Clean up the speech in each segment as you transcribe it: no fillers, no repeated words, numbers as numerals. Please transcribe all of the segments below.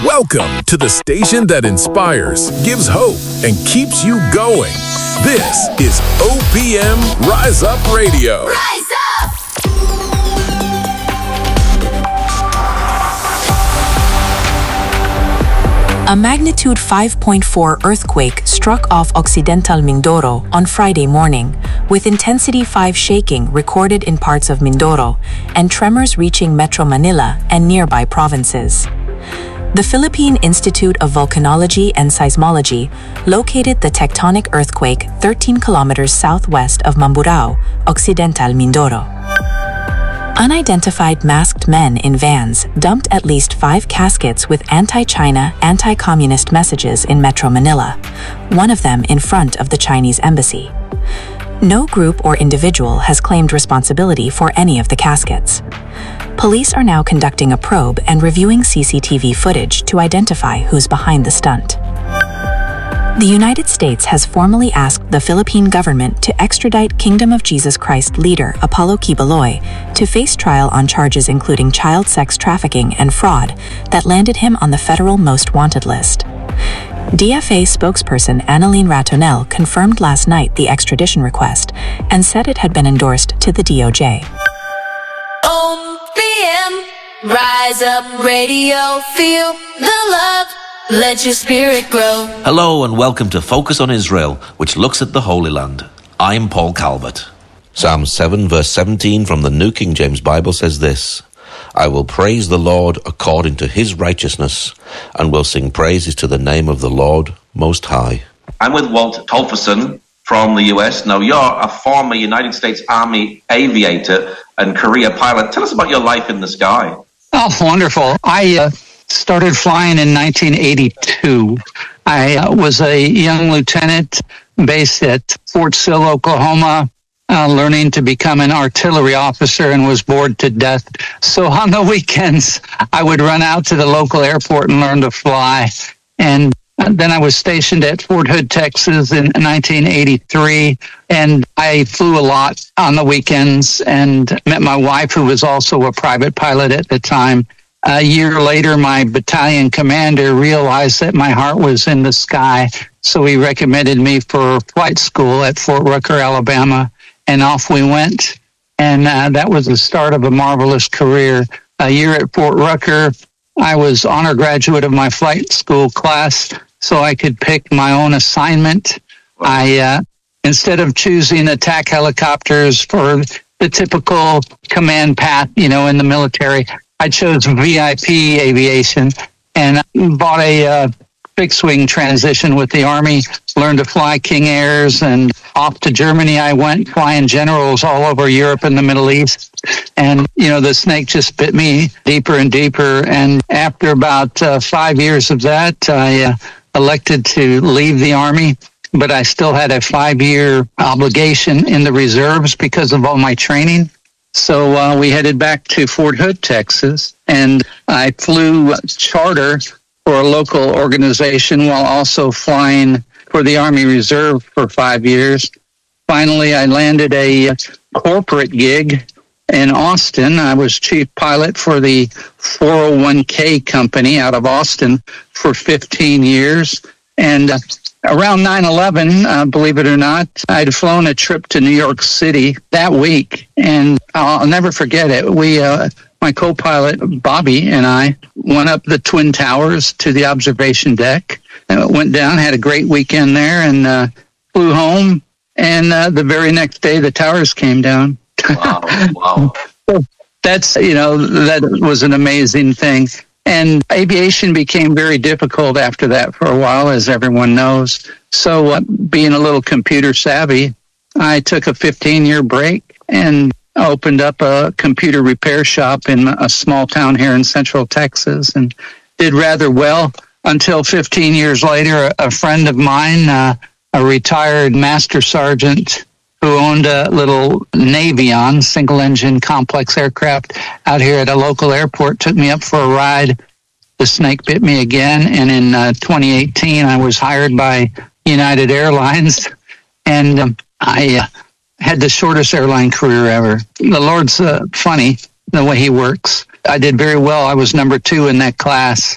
Welcome to the station that inspires, gives hope, and keeps you going. This is OPM Rise Up Radio. Rise up! A magnitude 5.4 earthquake struck off Occidental Mindoro on Friday morning, with intensity 5 shaking recorded in parts of Mindoro and tremors reaching Metro Manila and nearby provinces. The Philippine Institute of Volcanology and Seismology located the tectonic earthquake 13 kilometers southwest of Mamburao, Occidental Mindoro. Unidentified masked men in vans dumped at least 5 caskets with anti-China, anti-communist messages in Metro Manila, one of them in front of the Chinese embassy. No group or individual has claimed responsibility for any of the caskets. Police are now conducting a probe and reviewing CCTV footage to identify who's behind the stunt. The United States has formally asked the Philippine government to extradite Kingdom of Jesus Christ leader Apollo Quiboloy to face trial on charges including child sex trafficking and fraud that landed him on the federal most wanted list. DFA spokesperson Annalene Ratonel confirmed last night the extradition request and said it had been endorsed to the DOJ. OPM, Rise Up Radio, feel the love. Let your spirit grow. Hello and welcome to Focus on Israel, which looks at the Holy Land. I'm Paul Calvert. Psalm 7 verse 17 from the New King James Bible says this: I will praise the Lord according to his righteousness, and will sing praises to the name of the Lord Most High. I'm with Walt Tolferson from the US. Now, you're a former United States Army aviator and career pilot. Tell us about your life in the sky. Oh, wonderful. I started flying in 1982. I was a young lieutenant based at Fort Sill, Oklahoma, learning to become an artillery officer, and was bored to death. So on the weekends, I would run out to the local airport and learn to fly. And then I was stationed at Fort Hood, Texas in 1983, and I flew a lot on the weekends and met my wife, who was also a private pilot at the time. A year later, my battalion commander realized that my heart was in the sky, so he recommended me for flight school at Fort Rucker, Alabama, and off we went. And that was the start of a marvelous career. A year at Fort Rucker, I was honor graduate of my flight school class, so I could pick my own assignment. I, instead of choosing attack helicopters for the typical command path, in the military, I chose VIP aviation and bought a fixed-wing transition with the Army, learned to fly King Airs, and off to Germany I went, flying generals all over Europe and the Middle East. And, the snake just bit me deeper and deeper. And after about 5 years of that, I elected to leave the Army, but I still had a 5-year obligation in the reserves because of all my training. So we headed back to Fort Hood, Texas, and I flew charter for a local organization while also flying for the Army Reserve for 5 years. Finally, I landed a corporate gig in Austin. I was chief pilot for the 401k company out of Austin for 15 years. And around 9/11, believe it or not, I'd flown a trip to New York City that week, and I'll never forget it. My co-pilot, Bobby, and I went up the Twin Towers to the observation deck, went down, had a great weekend there, and flew home, and the very next day, the towers came down. Wow. That's, that was an amazing thing. And aviation became very difficult after that for a while, as everyone knows. So being a little computer savvy, I took a 15-year break and opened up a computer repair shop in a small town here in Central Texas, and did rather well until 15 years later, a friend of mine, a retired master sergeant who owned a little Navion, single-engine complex aircraft out here at a local airport, took me up for a ride. The snake bit me again, and in 2018, I was hired by United Airlines, and I had the shortest airline career ever. The Lord's funny, the way he works. I did very well. I was number 2 in that class,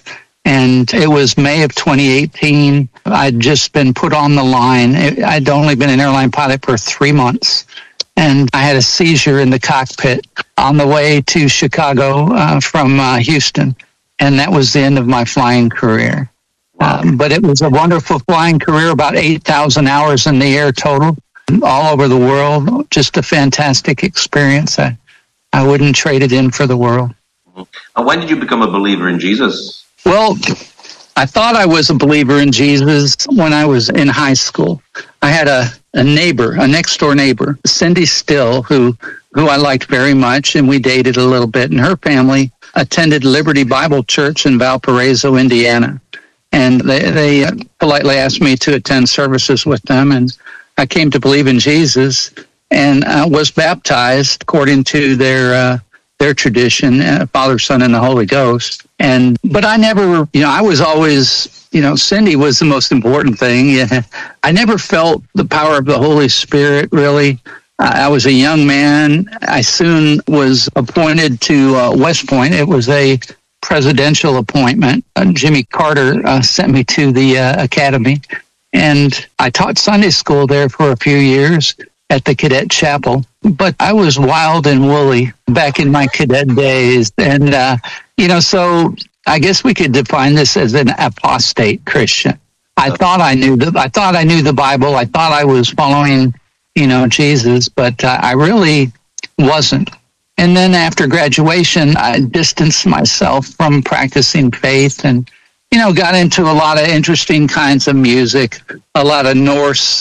And it was May of 2018. I'd just been put on the line. I'd only been an airline pilot for 3 months. And I had a seizure in the cockpit on the way to Chicago from Houston. And that was the end of my flying career. But it was a wonderful flying career, about 8,000 hours in the air total, all over the world. Just a fantastic experience. I wouldn't trade it in for the world. And when did you become a believer in Jesus? Well, I thought I was a believer in Jesus when I was in high school. I had a neighbor, a next-door neighbor, Cindy Still, who I liked very much, and we dated a little bit. And her family attended Liberty Bible Church in Valparaiso, Indiana. And they politely asked me to attend services with them, and I came to believe in Jesus and was baptized according to their tradition, Father, Son, and the Holy Ghost. But I never, I was always, Cindy was the most important thing. Yeah. I never felt the power of the Holy Spirit, really. I was a young man. I soon was appointed to West Point. It was a presidential appointment. Jimmy Carter sent me to the academy, and I taught Sunday school there for a few years at the cadet chapel. But I was wild and woolly back in my cadet days. And, so I guess we could define this as an apostate Christian. I thought I knew the Bible. I thought I was following, Jesus, but I really wasn't. And then after graduation, I distanced myself from practicing faith and, got into a lot of interesting kinds of music, a lot of Norse,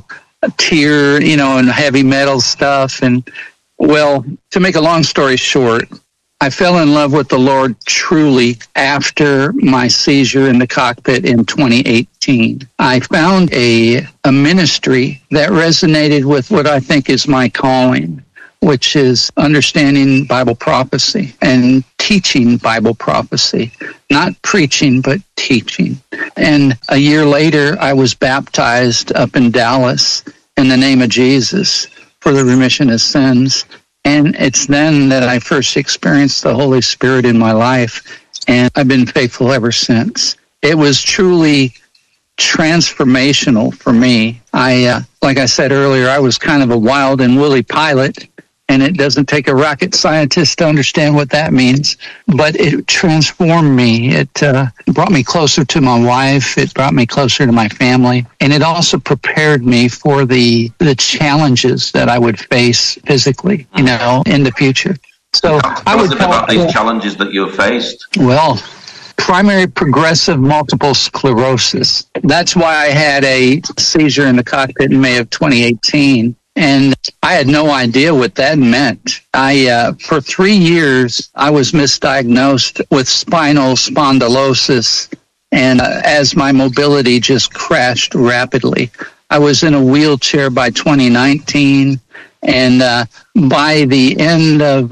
Tyr, and heavy metal stuff. And, well, to make a long story short, I fell in love with the Lord truly after my seizure in the cockpit in 2018. I found a ministry that resonated with what I think is my calling, which is understanding Bible prophecy and teaching Bible prophecy, not preaching, but teaching. And a year later, I was baptized up in Dallas in the name of Jesus for the remission of sins. And it's then that I first experienced the Holy Spirit in my life, and I've been faithful ever since. It was truly transformational for me. Like I said earlier, I was kind of a wild and woolly pilot, and it doesn't take a rocket scientist to understand what that means. But it transformed me. It brought me closer to my wife. It brought me closer to my family. And it also prepared me for the challenges that I would face physically, in the future. So I would tell about these challenges that you faced. Well, primary progressive multiple sclerosis. That's why I had a seizure in the cockpit in May of 2018. And I had no idea what that meant. For 3 years, I was misdiagnosed with spinal spondylosis. And as my mobility just crashed rapidly, I was in a wheelchair by 2019. And by the end of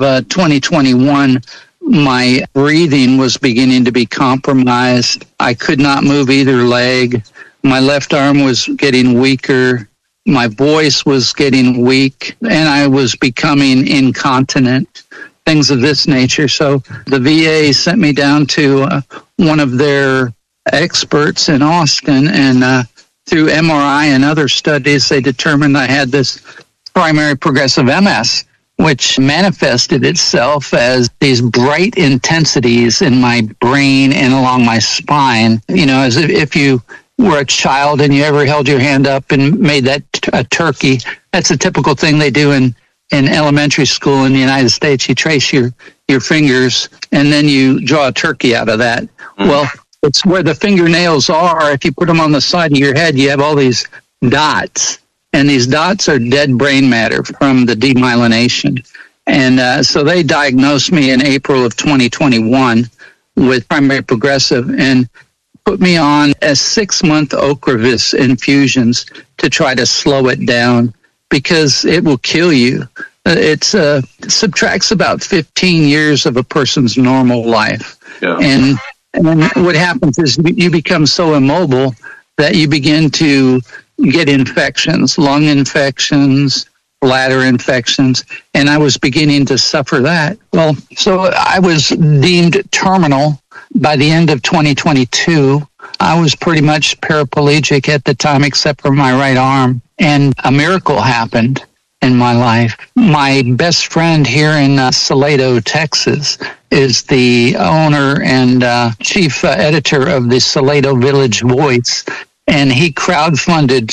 2021, my breathing was beginning to be compromised. I could not move either leg. My left arm was getting weaker. My voice was getting weak, and I was becoming incontinent, things of this nature. So the VA sent me down to one of their experts in Austin, and through MRI and other studies, they determined I had this primary progressive MS, which manifested itself as these bright intensities in my brain and along my spine, as if you were a child and you ever held your hand up and made that a turkey. That's a typical thing they do in elementary school in the United States. You trace your fingers and then you draw a turkey out of that. Well, it's where the fingernails are. If you put them on the side of your head, you have all these dots. And these dots are dead brain matter from the demyelination. And so they diagnosed me in April of 2021 with primary progressive and put me on a 6-month Ocrevus infusions to try to slow it down because it will kill you. It subtracts about 15 years of a person's normal life. Yeah. And what happens is you become so immobile that you begin to get infections, lung infections, bladder infections, and I was beginning to suffer that. Well, so I was deemed terminal by the end of 2022, I was pretty much paraplegic at the time, except for my right arm. And a miracle happened in my life. My best friend here in Salado, Texas, is the owner and chief editor of the Salado Village Voice. And he crowdfunded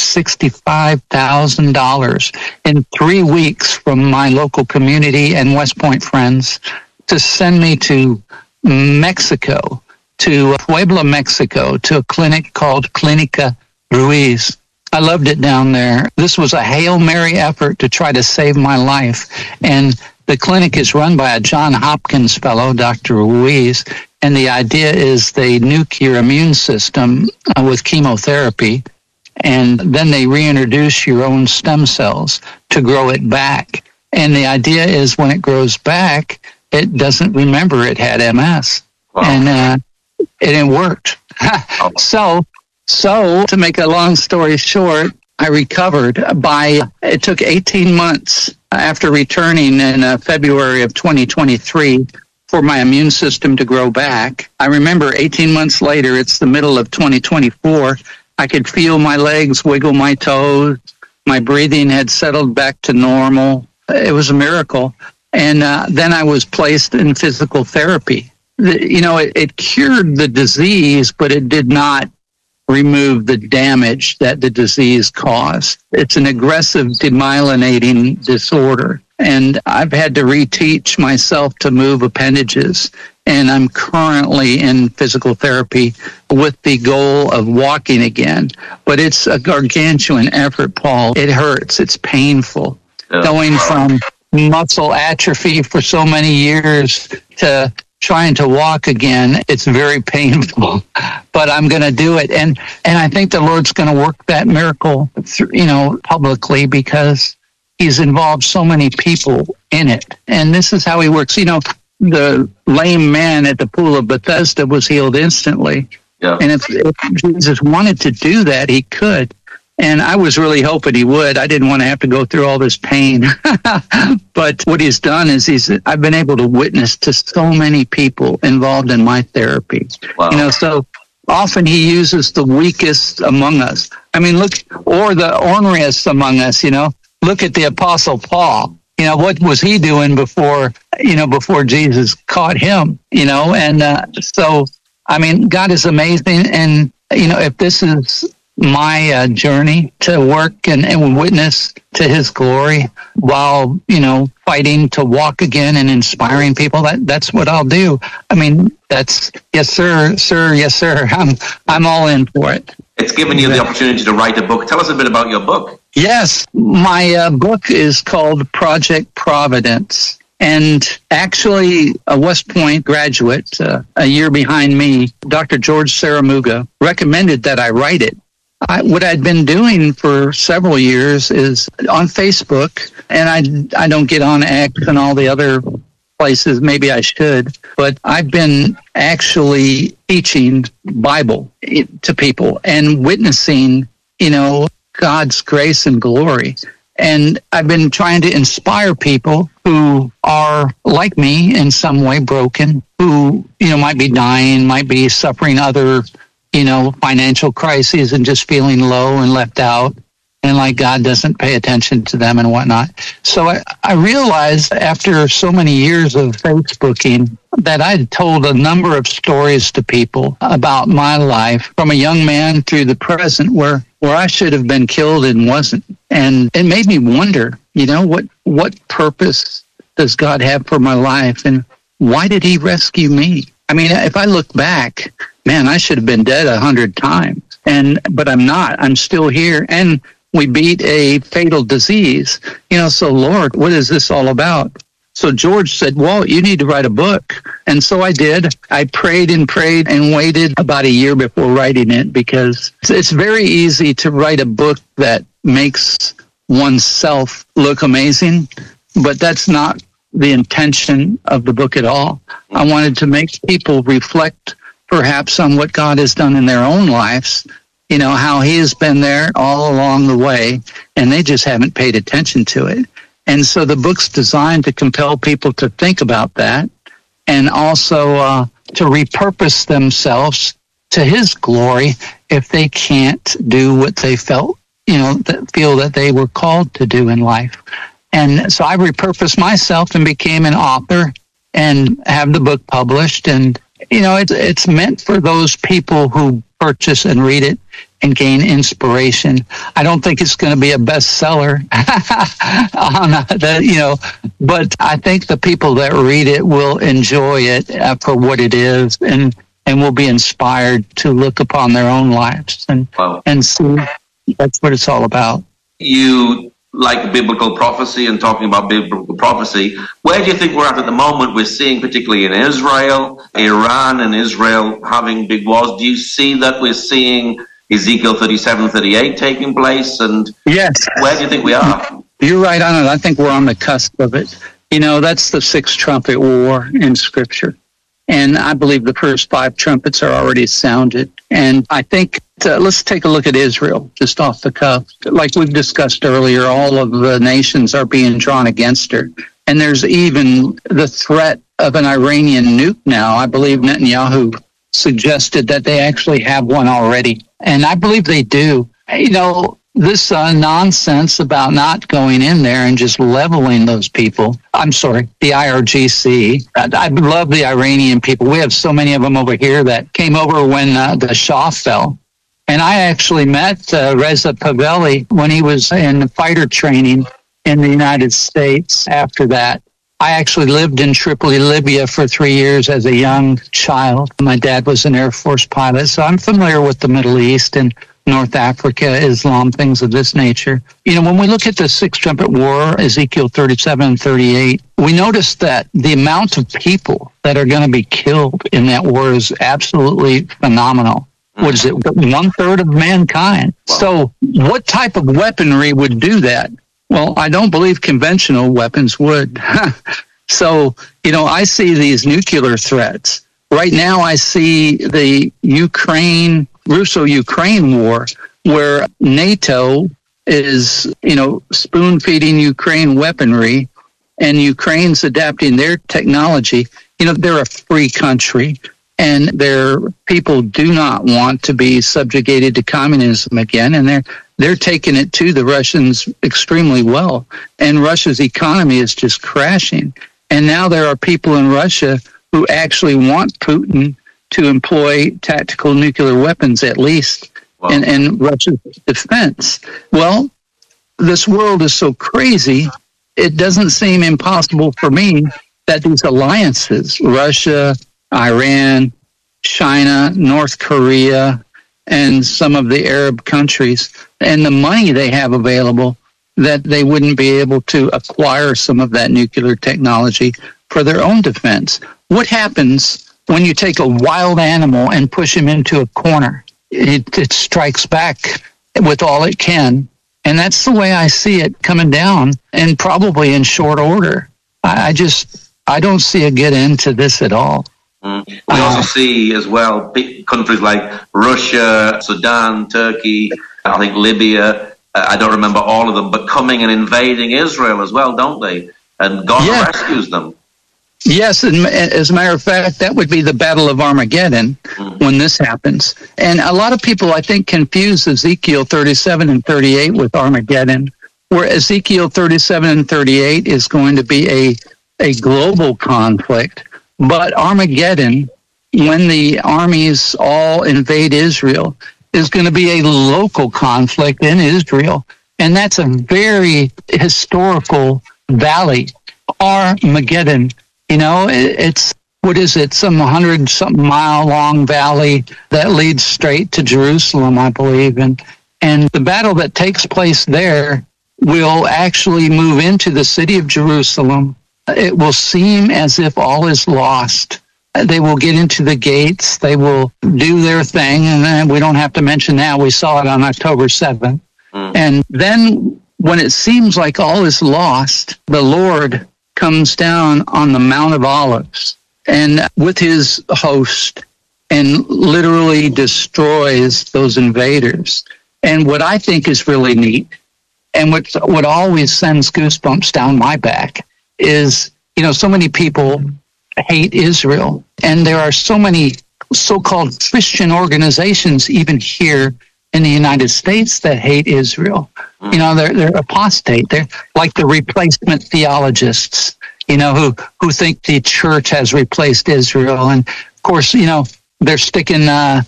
$65,000 in 3 weeks from my local community and West Point friends to send me to Mexico, to Puebla, Mexico, to a clinic called Clínica Ruiz. I loved it down there. This was a Hail Mary effort to try to save my life. And the clinic is run by a John Hopkins fellow, Dr. Ruiz. And the idea is they nuke your immune system with chemotherapy, and then they reintroduce your own stem cells to grow it back. And the idea is when it grows back, it doesn't remember it had MS. Wow. And it worked. So to make a long story short, I recovered it took 18 months after returning in February of 2023 for my immune system to grow back. I remember 18 months later, it's the middle of 2024, I could feel my legs wiggle my toes. My breathing had settled back to normal. It was a miracle. And then I was placed in physical therapy. It cured the disease, but it did not remove the damage that the disease caused. It's an aggressive demyelinating disorder. And I've had to reteach myself to move appendages. And I'm currently in physical therapy with the goal of walking again. But it's a gargantuan effort, Paul. It hurts. It's painful. Yeah. Going from muscle atrophy for so many years to trying to walk again, it's very painful, but I'm going to do it. And I think the Lord's going to work that miracle, publicly, because He's involved so many people in it. And this is how He works. The lame man at the pool of Bethesda was healed instantly. Yeah. And if Jesus wanted to do that, He could. And I was really hoping He would. I didn't want to have to go through all this pain. But what He's done is I've been able to witness to so many people involved in my therapy. Wow. So often He uses the weakest among us. Or the orneriest among us, Look at the Apostle Paul. What was he doing before Jesus caught him, And God is amazing. And, if this is my journey to work and witness to His glory while, fighting to walk again and inspiring people, that's what I'll do. That's yes, sir, yes, sir. I'm all in for it. It's given you the opportunity to write a book. Tell us a bit about your book. Yes, my book is called Project Providence. And actually, a West Point graduate, a year behind me, Dr. George Saramuga, recommended that I write it. What I'd been doing for several years is on Facebook, and I don't get on X and all the other places. Maybe I should, but I've been actually teaching Bible to people and witnessing, God's grace and glory. And I've been trying to inspire people who are like me in some way, broken, who, might be dying, might be suffering other financial crises and just feeling low and left out, and like God doesn't pay attention to them and whatnot. So I realized after so many years of Facebooking that I'd told a number of stories to people about my life from a young man through the present where I should have been killed and wasn't. And it made me wonder, what purpose does God have for my life, and why did He rescue me? If I look back, man, I should have been dead 100 times. But I'm not. I'm still here. And we beat a fatal disease. So Lord, what is this all about? So George said, well, you need to write a book. And so I did. I prayed and waited about a year before writing it, because it's very easy to write a book that makes oneself look amazing, but that's not the intention of the book at all. I wanted to make people reflect perhaps on what God has done in their own lives, how He has been there all along the way, and they just haven't paid attention to it. And so the book's designed to compel people to think about that, and also to repurpose themselves to his glory if they can't do what they feel that they were called to do in life. And so I repurposed myself and became an author and have the book published. And, it's meant for those people who purchase and read it and gain inspiration. I don't think it's going to be a bestseller, but I think the people that read it will enjoy it for what it is and will be inspired to look upon their own lives and see that's what it's all about. You like biblical prophecy and talking about biblical prophecy. Where do you think we're at the moment? We're seeing, particularly in Israel, Iran and Israel having big wars. Do you see that we're seeing Ezekiel 37, 38 taking place? And yes, where do you think we are? You're right on it. I think we're on the cusp of it. That's the sixth trumpet war in Scripture. And I believe the first 5 trumpets are already sounded. And I think, let's take a look at Israel, just off the cuff. Like we've discussed earlier, all of the nations are being drawn against her. And there's even the threat of an Iranian nuke now. I believe Netanyahu suggested that they actually have one already. And I believe they do. This nonsense about not going in there and just leveling those people. I'm sorry, the IRGC. I love the Iranian people. We have so many of them over here that came over when the Shah fell. And I actually met Reza Pahlavi when he was in fighter training in the United States after that. I actually lived in Tripoli, Libya for 3 years as a young child. My dad was an Air Force pilot, so I'm familiar with the Middle East and North Africa, Islam, things of this nature. When we look at the sixth trumpet war, Ezekiel 37 and 38, we notice that the amount of people that are going to be killed in that war is absolutely phenomenal. What is it? 1/3 of mankind. Wow. So what type of weaponry would do that? Well, I don't believe conventional weapons would. So, I see these nuclear threats. Right now, I see the Russo-Ukraine war, where NATO is, spoon-feeding Ukraine weaponry, and Ukraine's adapting their technology. They're a free country, and their people do not want to be subjugated to communism again, and they're taking it to the Russians extremely well. And Russia's economy is just crashing. And now there are people in Russia who actually want Putin to employ tactical nuclear weapons, at least, in Russia's defense. Well, this world is so crazy, it doesn't seem impossible for me that these alliances, Russia, Iran, China, North Korea, and some of the Arab countries, and the money they have available, that they wouldn't be able to acquire some of that nuclear technology for their own defense. What happens when you take a wild animal and push him into a corner? It strikes back with all it can. And that's the way I see it coming down, and probably in short order. I don't see a good end to this at all. We also see as well big countries like Russia, Sudan, Turkey, I think Libya, I don't remember all of them, but coming and invading Israel as well, don't they? And God rescues them. Yes, and as a matter of fact, that would be the Battle of Armageddon when this happens. And a lot of people, I think, confuse Ezekiel 37 and 38 with Armageddon, where Ezekiel 37 and 38 is going to be a global conflict. But Armageddon, when the armies all invade Israel, is going to be a local conflict in Israel. And that's a very historical valley. Armageddon, it's, what is it, some 100-something mile long valley that leads straight to Jerusalem, I believe. And the battle that takes place there will actually move into the city of Jerusalem. It will seem as if all is lost. They will get into the gates. They will do their thing. And then we don't have to mention that. We saw it on October 7th. And then when it seems like all is lost, the Lord comes down on the Mount of Olives and with his host and literally destroys those invaders. And what I think is really neat, and what always sends goosebumps down my back, is, so many people hate Israel. And there are so many so-called Christian organizations, even here in the United States, that hate Israel. You know, they're apostate. They're like the replacement theologists, you know, who think the church has replaced Israel. And of course, you know, they're sticking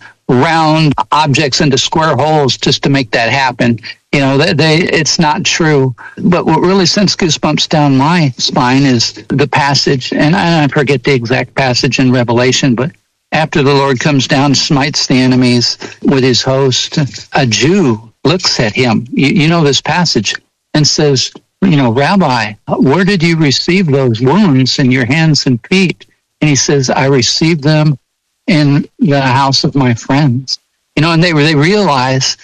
round objects into square holes just to make that happen. You know, it's not true. But what really sends goosebumps down my spine is the passage, and I forget the exact passage in Revelation, but after the Lord comes down and smites the enemies with his host, a Jew looks at him, you know this passage, and says, you know, Rabbi, where did you receive those wounds in your hands and feet? And he says, I received them in the house of my friends. You know, and they realize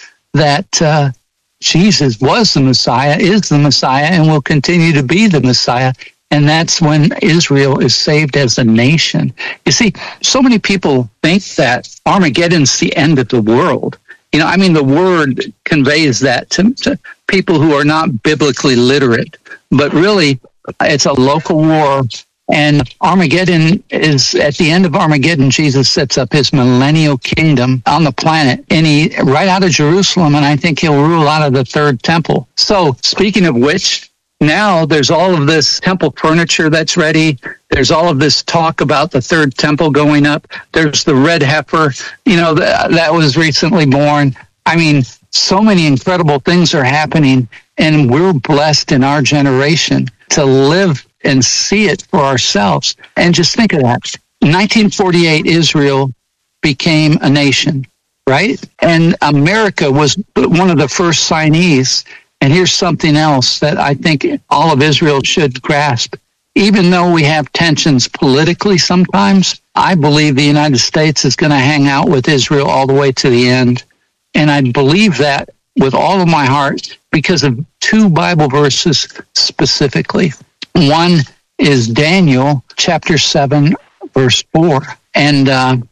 that Jesus was the Messiah, is the Messiah, and will continue to be the Messiah. And that's when Israel is saved as a nation. You see, so many people think that Armageddon's the end of the world. You know, I mean, the word conveys that to people who are not biblically literate. But really, it's a local war. And Armageddon is, at the end of Armageddon, Jesus sets up his millennial kingdom on the planet. And right out of Jerusalem, and I think he'll rule out of the third temple. So, speaking of which, now there's all of this temple furniture that's ready. There's all of this talk about the third temple going up. There's the red heifer, you know, that was recently born. I mean, so many incredible things are happening, and we're blessed in our generation to live and see it for ourselves. And just think of that. In 1948, Israel became a nation, right? And America was one of the first signees. And here's something else that I think all of Israel should grasp. Even though we have tensions politically sometimes, I believe the United States is going to hang out with Israel all the way to the end. And I believe that with all of my heart because of two Bible verses specifically. One is Daniel chapter 7, verse 4. And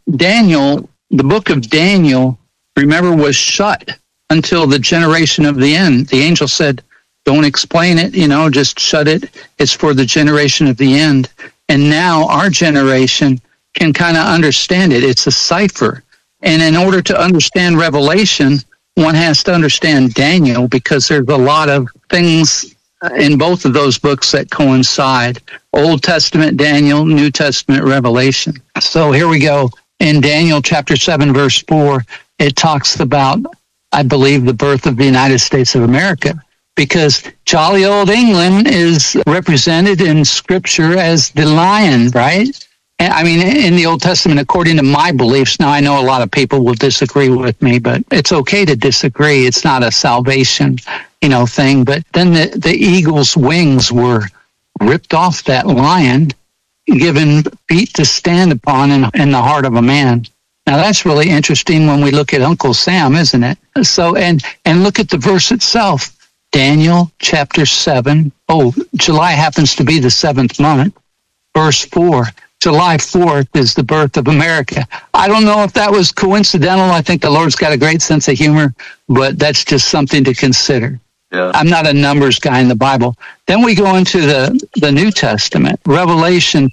Daniel, the book of Daniel, remember, was shut until the generation of the end. The angel said, don't explain it, you know, just shut it. It's for the generation of the end. And now our generation can kind of understand it. It's a cipher. And in order to understand Revelation, one has to understand Daniel, because there's a lot of things in both of those books that coincide. Old Testament Daniel, New Testament Revelation. So here we go. In Daniel chapter 7, verse 4, it talks about, I believe, the birth of the United States of America, because jolly old England is represented in Scripture as the lion, right? And, I mean, in the Old Testament, according to my beliefs. Now, I know a lot of people will disagree with me, but it's okay to disagree. It's not a salvation, you know, thing. But then the eagle's wings were ripped off that lion, given feet to stand upon in the heart of a man. Now, that's really interesting when we look at Uncle Sam, isn't it? So, and look at the verse itself. Daniel chapter 7. Oh, July happens to be the 7th month. Verse 4. July 4th is the birth of America. I don't know if that was coincidental. I think the Lord's got a great sense of humor, but that's just something to consider. Yeah. I'm not a numbers guy in the Bible. Then we go into the New Testament. Revelation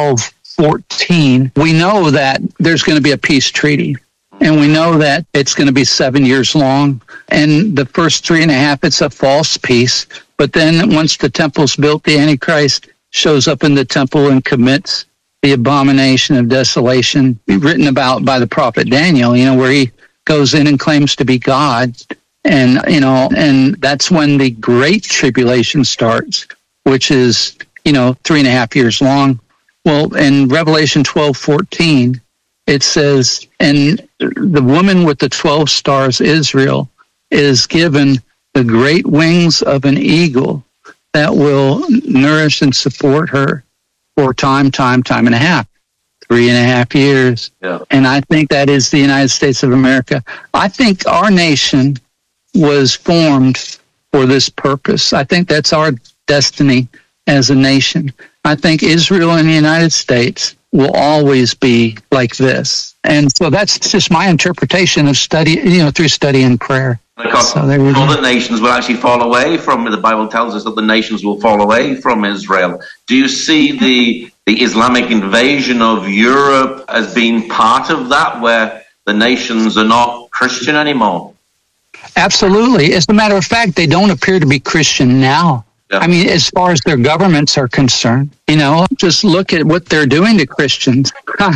12:14. We know that there's going to be a peace treaty. And we know that it's going to be 7 years long. And the first 3.5, it's a false peace. But then once the temple's built, the Antichrist shows up in the temple and commits the abomination of desolation, written about by the prophet Daniel, you know, where he goes in and claims to be God. And, you know, and that's when the great tribulation starts, which is, you know, 3.5 years long. Well, in Revelation 12:14, it says, and the woman with the 12 stars, Israel, is given the great wings of an eagle that will nourish and support her for time and a half, 3.5 years. Yeah. And I think that is the United States of America. I think our nation was formed for this purpose. I think that's our destiny as a nation. I think Israel and the United States will always be like this. And so that's just my interpretation of study, you know, through study and prayer. Because so other nations will actually fall away from, the Bible tells us that the nations will fall away from Israel. Do you see the Islamic invasion of Europe has been part of that, where the nations are not Christian anymore? Absolutely. As a matter of fact, they don't appear to be Christian now. Yeah. I mean, as far as their governments are concerned, just look at what they're doing to Christians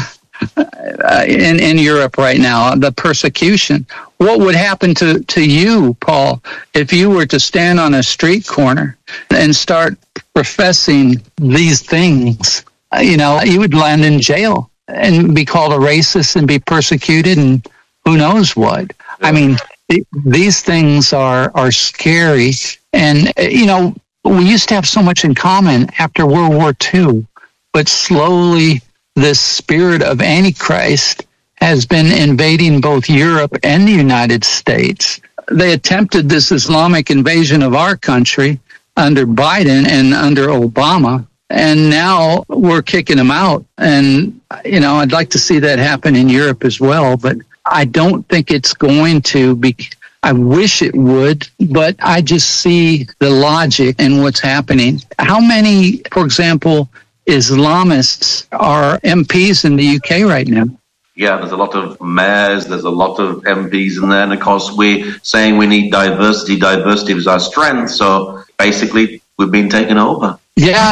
in Europe right now, the persecution. What would happen to you, Paul, if you were to stand on a street corner and start professing these things? You would land in jail and be called a racist and be persecuted and who knows what. I mean, these things are scary. And, we used to have so much in common after World War II, but slowly this spirit of Antichrist has been invading both Europe and the United States. They attempted this Islamic invasion of our country under Biden and under Obama, and now we're kicking them out. And, I'd like to see that happen in Europe as well, but I don't think it's going to be. I wish it would, but I just see the logic in what's happening. How many, for example, Islamists are MPs in the UK right now? Yeah, there's a lot of mayors, there's a lot of MPs in there, and of course we're saying we need diversity. Diversity is our strength, so basically we've been taken over. Yeah,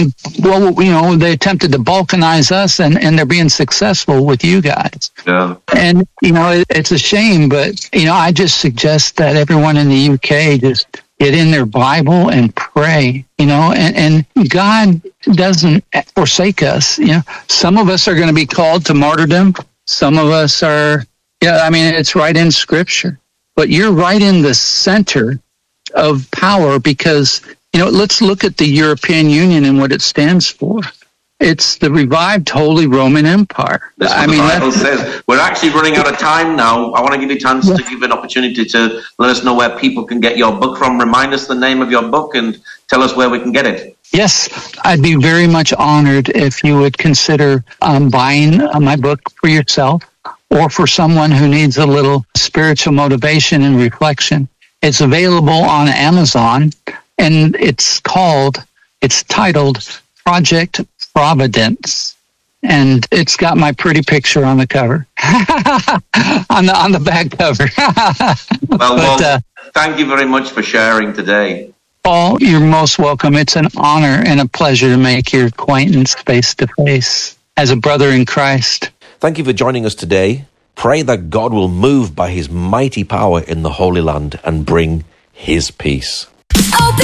they attempted to balkanize us, and they're being successful with you guys. Yeah. And, it's a shame, but, I just suggest that everyone in the UK just get in their Bible and pray, and God doesn't forsake us. Some of us are going to be called to martyrdom. Some of us are, it's right in Scripture. But you're right in the center of power because, let's look at the European Union and what it stands for. It's the revived Holy Roman Empire. That's what the Bible says. We're actually running out of time now. I want to give you a chance to give an opportunity to let us know where people can get your book from. Remind us the name of your book and tell us where we can get it. Yes, I'd be very much honored if you would consider buying my book for yourself or for someone who needs a little spiritual motivation and reflection. It's available on Amazon, and it's titled Project Providence, and it's got my pretty picture on the cover, on the back cover. Well, thank you very much for sharing today. Paul, you're most welcome. It's an honor and a pleasure to make your acquaintance face to face as a brother in Christ. Thank you for joining us today. Pray that God will move by his mighty power in the Holy Land and bring his peace. Open